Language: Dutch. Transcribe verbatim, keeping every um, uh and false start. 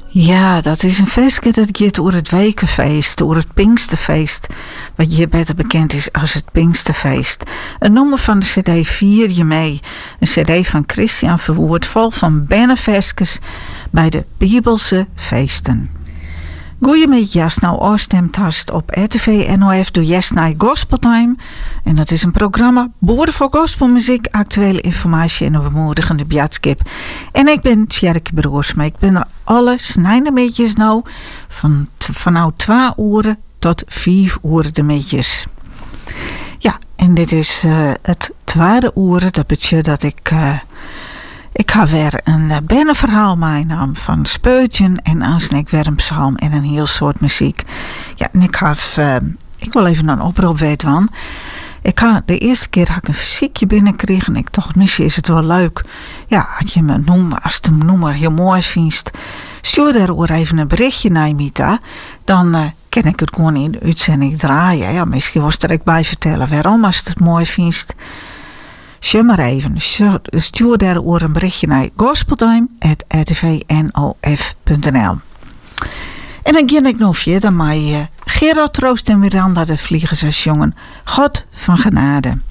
Ja, dat is een feestje dat gaat door het Wekenfeest, door het Pinksterfeest, wat hier beter bekend is als het Pinksterfeest. Een nummer van de cd Vier je mee, een cd van Christian Verwoerd, vol van bennefestjes bij de Bibelse feesten. Goeie met jas nou afstemtast op R T V N O F door Yes naar Gospeltime. En dat is een programma boorden voor gospelmuziek, actuele informatie en een bemoedigende bjatskip. En ik ben Tjerke Broersma. Ik ben er alle snijdemetjes nou van, van nou twee uur tot vier uur de metjes. Ja, en dit is uh, het tweede uur. Dat betekent dat ik... Uh, Ik ga weer een uh, bennenverhaal meenemen van Spurgeon en aansnek weer een psalm en een heel soort muziek. Ja, en ik ga, uh, ik wil even een oproep weten van. Ik ga, de eerste keer had ik een fysiekje binnenkregen en ik dacht, misschien is het wel leuk. Ja, had je me noemen, als de noemer heel mooi vindt, stuur daar ook even een berichtje naar Mita. Dan uh, kan ik het gewoon in de uitzending draaien. Ja, misschien was er ook bij vertellen waarom, als het mooi vindt. Stuur maar even. Stuur daar ook een berichtje naar gospeltime at r t v n o f punt n l. En dan ga ik nog verder met uh, Gerard Troost en Miranda de Vliegers als jongen. God van genade.